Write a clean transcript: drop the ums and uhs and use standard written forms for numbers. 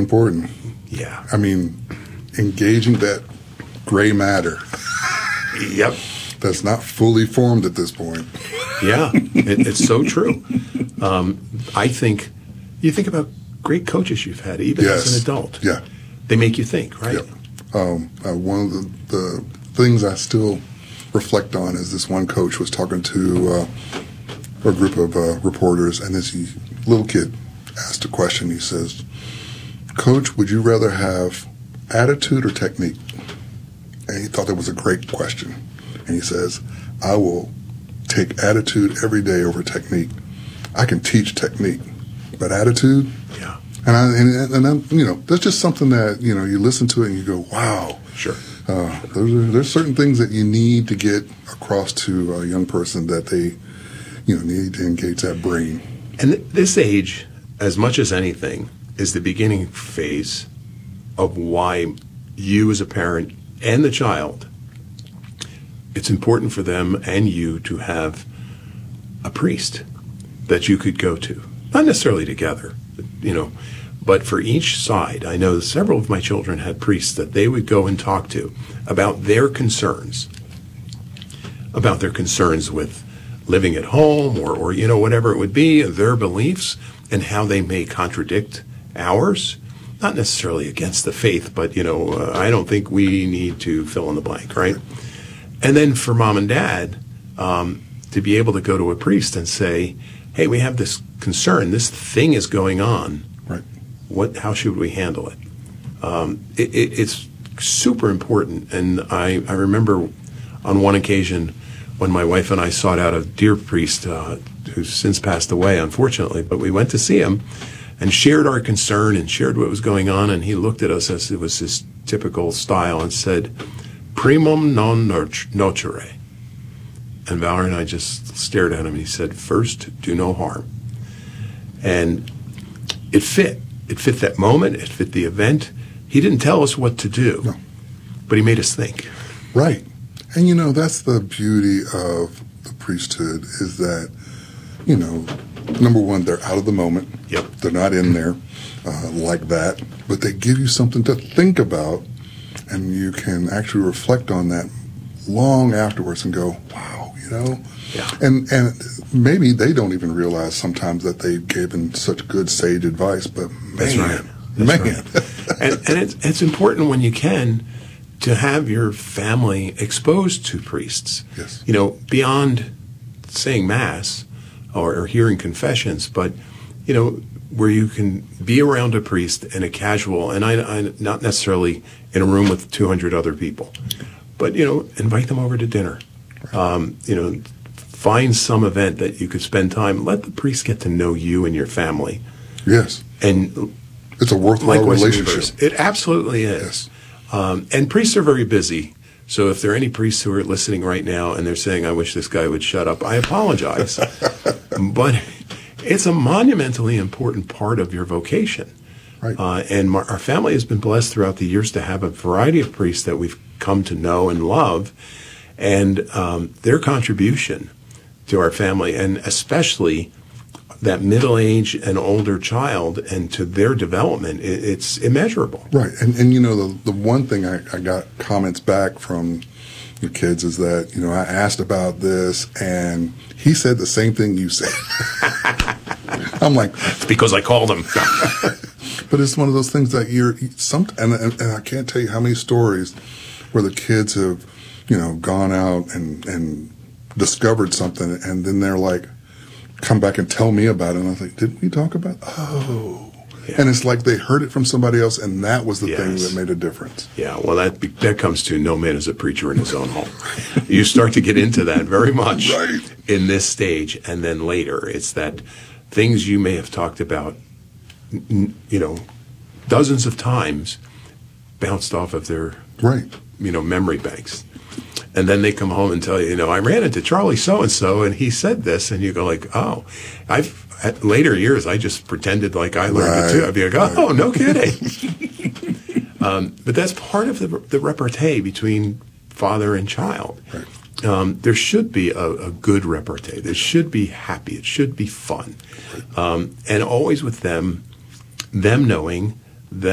important. Yeah. I mean, engaging that gray matter Yep. that's not fully formed at this point. Yeah, it's so true. I think, you think about great coaches you've had, even as an adult. Yeah. They make you think, right? Yep. One of the things I still reflect on is this one coach was talking to a group of reporters, and this little kid asked a question. He says, "Coach, would you rather have attitude or technique?" And he thought that was a great question. And he says, "I will take attitude every day over technique. I can teach technique, but attitude." Yeah. And I'm, that's just something that, you listen to it and you go, wow. Sure. There's certain things that you need to get across to a young person that they, need to engage that brain. And this age, as much as anything, is the beginning phase of why you as a parent and the child, it's important for them and you to have a priest that you could go to. Not necessarily together, but for each side. I know several of my children had priests that they would go and talk to about their concerns with living at home or whatever it would be, their beliefs, and how they may contradict ours. Not necessarily against the faith, but, I don't think we need to fill in the blank, right? And then for mom and dad to be able to go to a priest and say, hey, we have this concern, this thing is going on. Right. How should we handle it? It's super important. And I remember on one occasion when my wife and I sought out a dear priest who's since passed away, unfortunately, but we went to see him and shared our concern and shared what was going on. And he looked at us as it was his typical style and said, primum non nocere. And Valerie and I just stared at him and he said, first, do no harm. And it fit. It fit that moment. It fit the event. He didn't tell us what to do, no. But he made us think. Right. And, that's the beauty of the priesthood is that, number one, they're out of the moment. Yep. They're not in there like that. But they give you something to think about, and you can actually reflect on that long afterwards and go, wow, Yeah. And maybe they don't even realize sometimes that they've given such good sage advice, but man, That's right. and it's important when you can to have your family exposed to priests. Yes. Beyond saying mass or hearing confessions, but where you can be around a priest in a casual, and I not necessarily in a room with 200 other people, but invite them over to dinner. Find some event that you could spend time. Let the priest get to know you and your family. Yes. And it's a worthwhile relationship. It absolutely is. Yes. And priests are very busy. So if there are any priests who are listening right now and they're saying, I wish this guy would shut up, I apologize. But it's a monumentally important part of your vocation. Right. And our family has been blessed throughout the years to have a variety of priests that we've come to know and love. And their contribution to our family, and especially that middle-aged and older child and to their development, it's immeasurable. Right. And the one thing I got comments back from the kids is that, I asked about this and he said the same thing you said. I'm like, it's because I called him. But it's one of those things that and I can't tell you how many stories where the kids have, gone out and discovered something, and then they're like, come back and tell me about it. And I was like, didn't we talk about it? Oh. Yeah. And it's like they heard it from somebody else, and that was the thing that made a difference. Yeah, well, that comes to no man is a preacher in his own home. You start to get into that very much in this stage, and then later. It's that things you may have talked about, dozens of times bounced off of their memory banks. And then they come home and tell you, I ran into Charlie so-and-so, and he said this, and you go like, oh. At later years, I just pretended like I learned it too. I'd be like, oh, no kidding. But that's part of the repartee between father and child. Right. There should be a good repartee. There should be happy. It should be fun. And always with them knowing